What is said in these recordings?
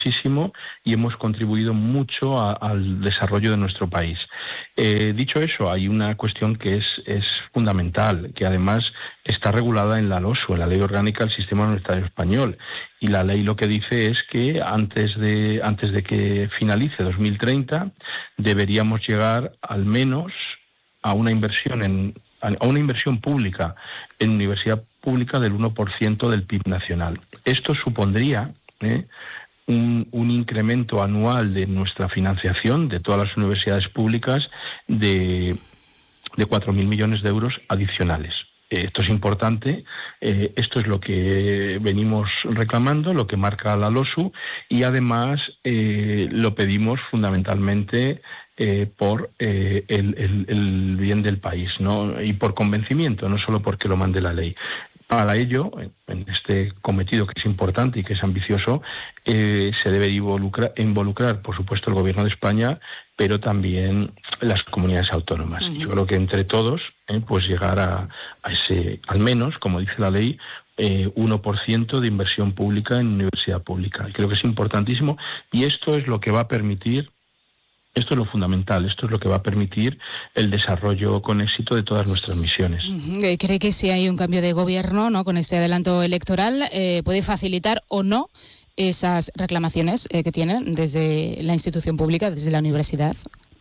muchísimo y hemos contribuido mucho al desarrollo de nuestro país. Dicho eso, hay una cuestión que es fundamental, que además está regulada en la LOSU, en la Ley Orgánica del Sistema Universitario Español. Y la ley lo que dice es que antes de que finalice 2030 deberíamos llegar al menos a una inversión pública en universidad pública del 1% del PIB nacional. Esto supondría un incremento anual de nuestra financiación de todas las universidades públicas de 4.000 millones de euros adicionales. Esto es importante, esto es lo que venimos reclamando, lo que marca la LOSU, y además lo pedimos fundamentalmente por el bien del país, ¿no? Y por convencimiento, no solo porque lo mande la ley. Para ello, en este cometido que es importante y que es ambicioso, se debe involucrar, por supuesto, el Gobierno de España, pero también las comunidades autónomas. Yo creo que entre todos, pues llegar a ese, al menos, como dice la ley, 1% de inversión pública en universidad pública. Creo que es importantísimo y esto es lo que va a permitir. Esto es lo fundamental, esto es lo que va a permitir el desarrollo con éxito de todas nuestras misiones. ¿Cree que si hay un cambio de gobierno, ¿no?, con este adelanto electoral, puede facilitar o no esas reclamaciones que tienen desde la institución pública, desde la universidad?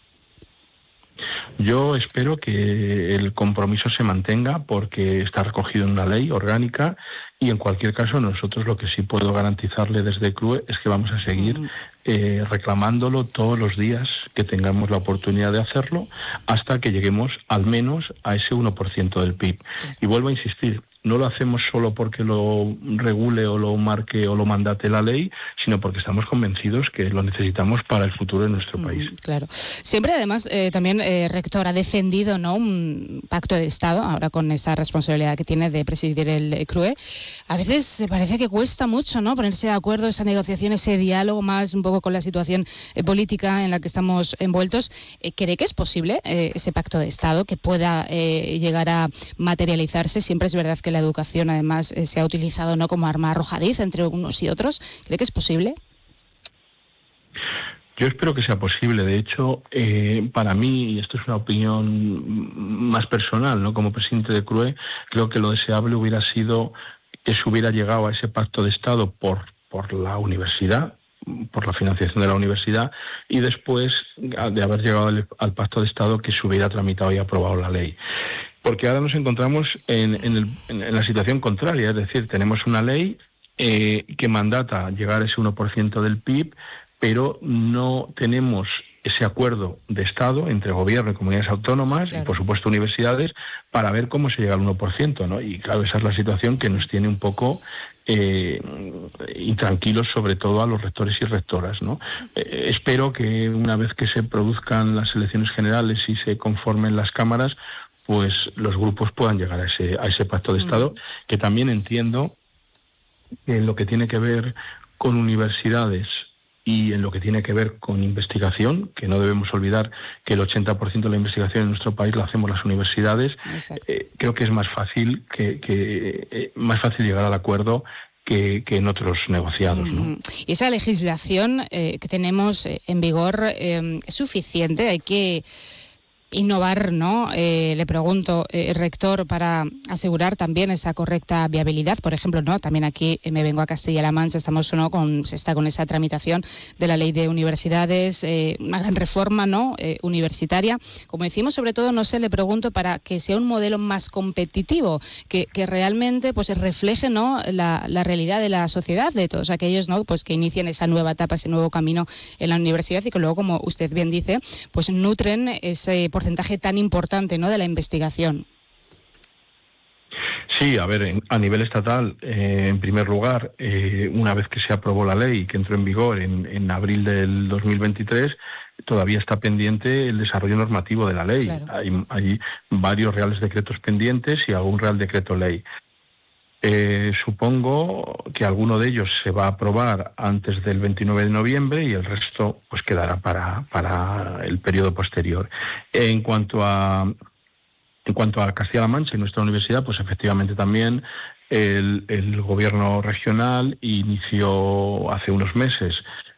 Yo espero que el compromiso se mantenga porque está recogido en una ley orgánica y en cualquier caso nosotros lo que sí puedo garantizarle desde CRUE es que vamos a seguir reclamándolo todos los días que tengamos la oportunidad de hacerlo hasta que lleguemos al menos a ese 1% del PIB. Y vuelvo a insistir, no lo hacemos solo porque lo regule o lo marque o lo mandate la ley, sino porque estamos convencidos que lo necesitamos para el futuro de nuestro país. Claro. Siempre, además, también, rector, ha defendido, ¿no?, un pacto de Estado, ahora con esa responsabilidad que tiene de presidir el CRUE. A veces parece que cuesta mucho, ¿no?, ponerse de acuerdo, esa negociación, ese diálogo más un poco con la situación política en la que estamos envueltos. ¿Cree que es posible ese pacto de Estado, que pueda llegar a materializarse? Siempre es verdad que la educación, además, se ha utilizado, ¿no?, como arma arrojadiza entre unos y otros. ¿Cree que es posible? Yo espero que sea posible. De hecho, para mí, y esto es una opinión más personal, ¿no?, como presidente de CRUE, creo que lo deseable hubiera sido que se hubiera llegado a ese pacto de Estado por la universidad, por la financiación de la universidad, y después de haber llegado al pacto de Estado que se hubiera tramitado y aprobado la ley. Porque ahora nos encontramos en la situación contraria, es decir, tenemos una ley que mandata llegar a ese 1% del PIB, pero no tenemos ese acuerdo de Estado entre gobierno y comunidades autónomas, claro, y por supuesto universidades, para ver cómo se llega al 1%, ¿no? Y claro, esa es la situación que nos tiene un poco intranquilos, sobre todo a los rectores y rectoras, ¿no? Espero que una vez que se produzcan las elecciones generales y se conformen las cámaras, pues los grupos puedan llegar a ese pacto de Estado, que también entiendo que en lo que tiene que ver con universidades y en lo que tiene que ver con investigación, que no debemos olvidar que el 80% de la investigación en nuestro país la hacemos las universidades. Creo que es más fácil más fácil llegar al acuerdo que en otros negociados, ¿no? ¿Y esa legislación que tenemos en vigor es suficiente? Hay que innovar, ¿no? Le pregunto, rector, para asegurar también esa correcta viabilidad. Por ejemplo, ¿no?, también aquí me vengo a Castilla-La Mancha, estamos, ¿no?, se está con esa tramitación de la ley de universidades, una gran reforma, ¿no?, universitaria. Como decimos, sobre todo, no sé, le pregunto, para que sea un modelo más competitivo, que realmente pues refleje, ¿no?, la realidad de la sociedad, de todos aquellos, ¿no?, pues que inician esa nueva etapa, ese nuevo camino en la universidad y que luego, como usted bien dice, pues nutren ese porcentaje tan importante, ¿no?, de la investigación. Sí, a ver, a nivel estatal, en primer lugar, una vez que se aprobó la ley, que entró en vigor en abril del 2023, todavía está pendiente el desarrollo normativo de la ley. Claro. Hay varios reales decretos pendientes y algún real decreto ley. Supongo que alguno de ellos se va a aprobar antes del 29 de noviembre y el resto pues quedará para el periodo posterior. En cuanto a Castilla-La Mancha y nuestra universidad, pues efectivamente también el gobierno regional inició hace unos meses